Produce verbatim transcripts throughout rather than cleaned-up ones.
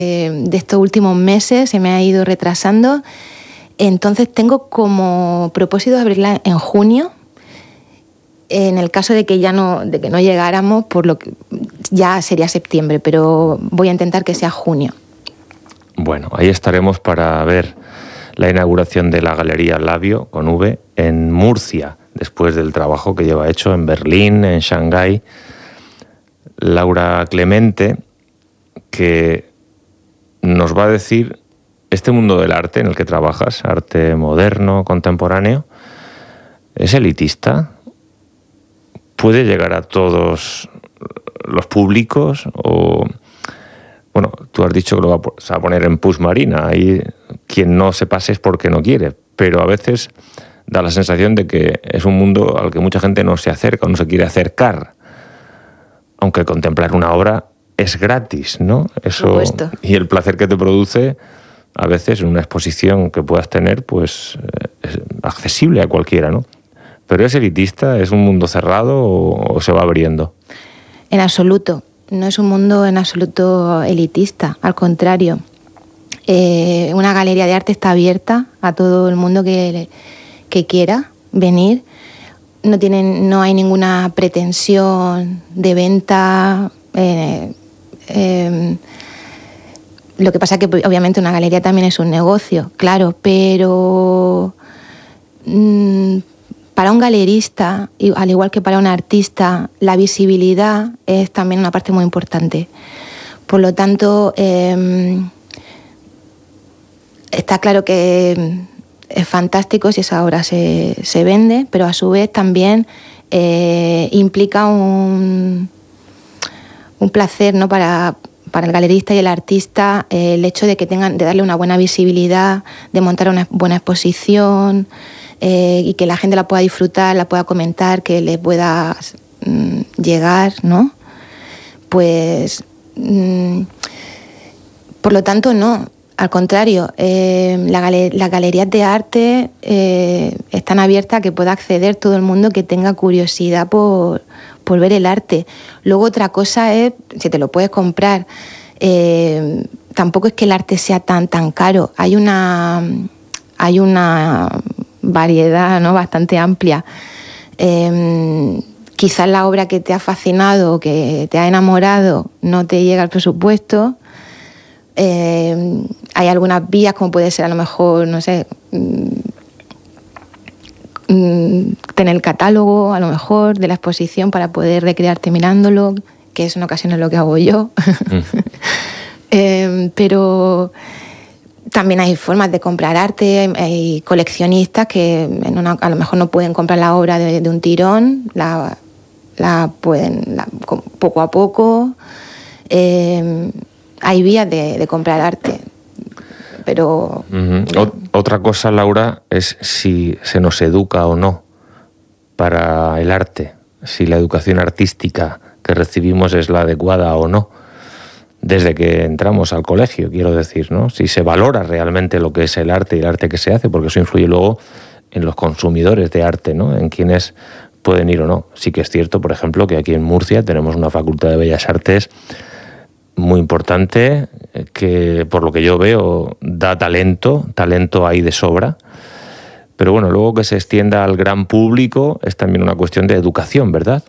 de estos últimos meses se me ha ido retrasando. Entonces tengo como propósito abrirla en junio. En el caso de que ya no, de que no llegáramos, por lo que ya sería septiembre, pero voy a intentar que sea junio. Bueno, ahí estaremos para ver la inauguración de la Galería Labio, con V, en Murcia, después del trabajo que lleva hecho en Berlín, en Shanghái. Laura Clemente, que nos va a decir, este mundo del arte en el que trabajas, arte moderno, contemporáneo, ¿es elitista? ¿Puede llegar a todos los públicos? O, bueno, tú has dicho que lo vas a poner en Puig Marina, ahí quien no se pase es porque no quiere, pero a veces da la sensación de que es un mundo al que mucha gente no se acerca o no se quiere acercar, aunque contemplar una obra es gratis, ¿no? Eso, por supuesto. Y el placer que te produce, a veces en una exposición que puedas tener, pues es accesible a cualquiera, ¿no? ¿Pero es elitista? ¿Es un mundo cerrado o, o se va abriendo? En absoluto. No es un mundo en absoluto elitista. Al contrario. Eh, una galería de arte está abierta a todo el mundo que, que quiera venir. No, tienen, no hay ninguna pretensión de venta. Eh, eh, lo que pasa es que obviamente una galería también es un negocio, claro, pero... Mmm, para un galerista, al igual que para un artista, la visibilidad es también una parte muy importante. Por lo tanto, eh, está claro que es fantástico si esa obra se, se vende, pero a su vez también eh, implica un, un placer, ¿no? para, para el galerista y el artista, eh, el hecho de que tengan, de darle una buena visibilidad, de montar una buena exposición, Eh, y que la gente la pueda disfrutar, la pueda comentar, que le pueda mm, llegar, ¿no? Pues, mm, por lo tanto, no. Al contrario, eh, la galer- las galerías de arte eh, están abiertas a que pueda acceder todo el mundo que tenga curiosidad por, por ver el arte. Luego otra cosa es si te lo puedes comprar. Eh, tampoco es que el arte sea tan, tan caro. Hay una... Hay una variedad, ¿no? Bastante amplia. Eh, quizás la obra que te ha fascinado, que te ha enamorado, no te llega al presupuesto. Eh, hay algunas vías, como puede ser a lo mejor, no sé, tener el catálogo a lo mejor de la exposición para poder recrearte mirándolo, que es en ocasiones lo que hago yo. Mm. eh, pero... También hay formas de comprar arte, hay, hay coleccionistas que en una, a lo mejor no pueden comprar la obra de, de un tirón, la, la pueden la, poco a poco. Eh, hay vías de, de comprar arte, pero... Uh-huh. O, otra cosa, Laura, es si se nos educa o no para el arte, si la educación artística que recibimos es la adecuada o no. Desde que entramos al colegio, quiero decir, ¿no? Si se valora realmente lo que es el arte y el arte que se hace, porque eso influye luego en los consumidores de arte, ¿no? En quienes pueden ir o no. Sí que es cierto, por ejemplo, que aquí en Murcia tenemos una Facultad de Bellas Artes muy importante, que por lo que yo veo da talento, talento hay de sobra, pero bueno, luego que se extienda al gran público es también una cuestión de educación, ¿verdad?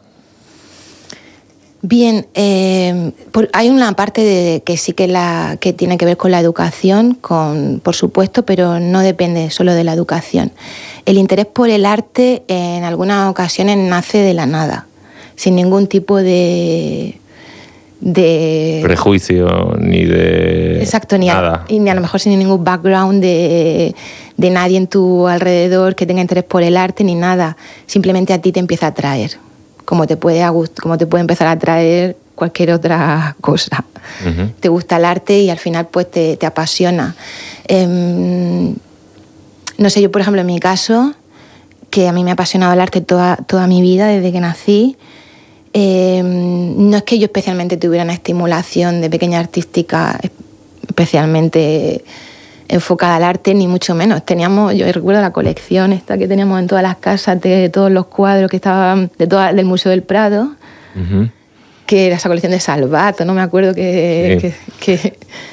Bien, eh, por, hay una parte de, que sí que, la, que tiene que ver con la educación, con, por supuesto, pero no depende solo de la educación. El interés por el arte en algunas ocasiones nace de la nada, sin ningún tipo de... de prejuicio ni de exacto, ni nada. A, y ni a lo mejor sin ningún background de, de nadie en tu alrededor que tenga interés por el arte ni nada. Simplemente a ti te empieza a atraer. Como te puede, como te puede empezar a atraer cualquier otra cosa. Uh-huh. Te gusta el arte y al final pues te, te apasiona. Eh, no sé, yo por ejemplo en mi caso, que a mí me ha apasionado el arte toda, toda mi vida, desde que nací, eh, no es que yo especialmente tuviera una estimulación de pequeña artística especialmente enfocada al arte, ni mucho menos. Teníamos, yo recuerdo la colección esta que teníamos en todas las casas, de todos los cuadros que estaban de toda, del Museo del Prado, uh-huh. que era esa colección de Salvato, no me acuerdo que, sí. que, que